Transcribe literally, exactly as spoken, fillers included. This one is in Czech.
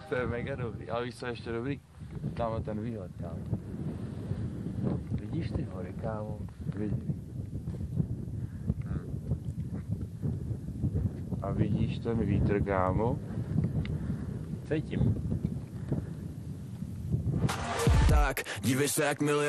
To je mega dobrý, ale víš co je ještě dobrý? Tamhle ten výhled, kámo. Vidíš ty hory, kámo? Vidíš. A vidíš ten vítr, kámo? Cítím. Tak, dívej se jak miluje